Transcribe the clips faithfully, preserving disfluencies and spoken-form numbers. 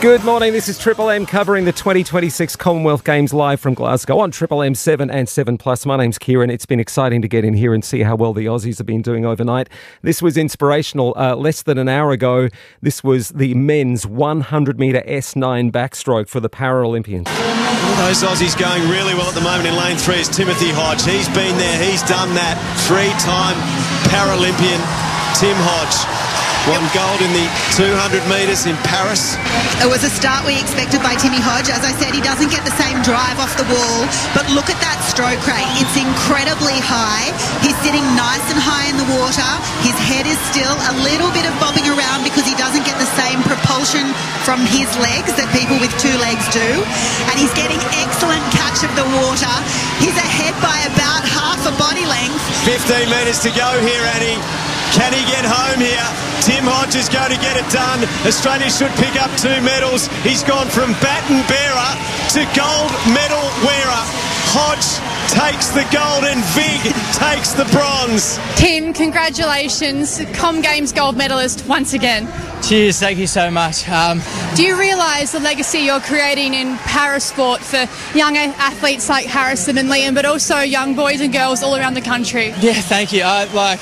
Good morning, this is Triple M covering the twenty twenty-six Commonwealth Games live from Glasgow on Triple M seven and seven plus. My name's Kieran. It's been exciting to get in here and see how well the Aussies have been doing overnight. This was inspirational. Uh, less than an hour ago, this was the men's one hundred metre S nine backstroke for the Paralympians. All those Aussies going really well at the moment in lane three is Timothy Hodge. He's been there, he's done that. Three-time Paralympian Tim Hodge. Won gold in the two hundred metres in Paris. It was a start we expected by Timmy Hodge. As I said, he doesn't get the same drive off the wall, but look at that stroke rate. It's incredibly high. He's sitting nice and high in the water. His head is still a little bit of bobbing around because he doesn't get the same propulsion from his legs that people with two legs do. And he's getting excellent catch of the water. He's ahead by about half a body length. fifteen metres to go here, Annie. Can he get home here? Tim Hodge is going to get it done. Australia should pick up two medals. He's gone from baton bearer to gold medal wearer. Hodge takes the gold and Vig takes the bronze. Tim, congratulations. Com Games gold medalist once again. Cheers, thank you so much. Um, Do you realise the legacy you're creating in parasport for young athletes like Harrison and Liam, but also young boys and girls all around the country? yeah, thank you. I, like,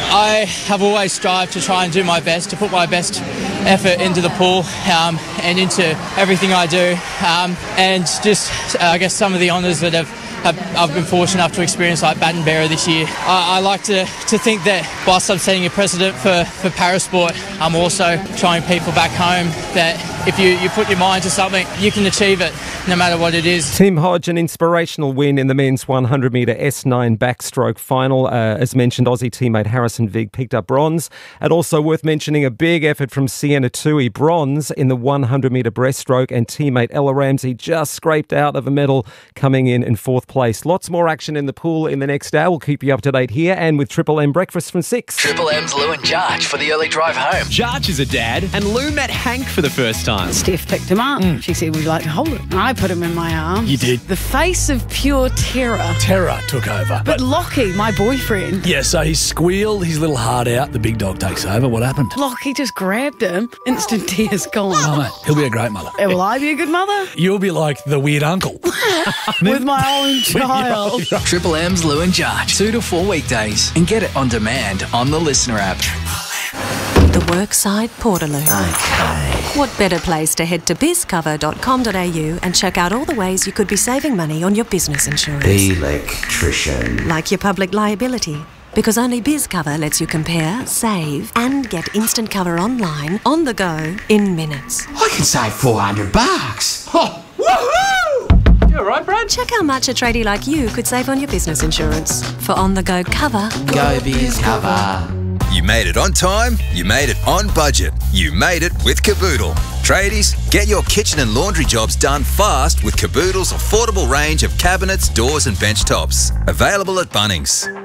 I have always strived to try and do my best, to put my best effort into the pool um, and into everything I do. Um, and just, uh, I guess, some of the honours that have I've, I've been fortunate enough to experience, like baton bearer this year. I, I like to, to think that whilst I'm setting a precedent for, for parasport, I'm also showing people back home that if you, you put your mind to something, you can achieve it, no matter what it is. Tim Hodge, an inspirational win in the men's one hundred metre S nine backstroke final. Uh, as mentioned, Aussie teammate Harrison Vig picked up bronze. And also worth mentioning, a big effort from Sienna Tui, bronze in the one hundred metre breaststroke, and teammate Ella Ramsey just scraped out of a medal, coming in in fourth place. Lots more action in the pool in the next hour. We'll keep you up to date here and with Triple M Breakfast from six. Triple M's Lou and Jarch for the early drive home. Jarch is a dad, and Lou met Hank for the first time. Steph picked him up. Mm. She said, would you like to hold it? And I put him in my arms. You did. The face of pure terror. Terror took over. But Lockie, my boyfriend. Yeah, so he squealed his little heart out. The big dog takes over. What happened? Lockie just grabbed him. Instant tears gone. Oh, mate, he'll be a great mother. Will I be a good mother? You'll be like the weird uncle. With my own child. Triple M's Lou and Jarch, two to four weekdays, and get it on demand on the Listener app. The Workside Portaloo. Okay. What better place to head to biz cover dot com dot a u and check out all the ways you could be saving money on your business insurance. Electrician. Like your public liability. Because only BizCover lets you compare, save, and get instant cover online, on the go, in minutes. I can save four hundred bucks. Oh, woohoo! You all right, Brad? Check how much a tradie like you could save on your business insurance. For on-the-go cover, Go BizCover. You made it on time, you made it on budget, you made it with Caboodle. Tradies, get your kitchen and laundry jobs done fast with Caboodle's affordable range of cabinets, doors and bench tops. Available at Bunnings.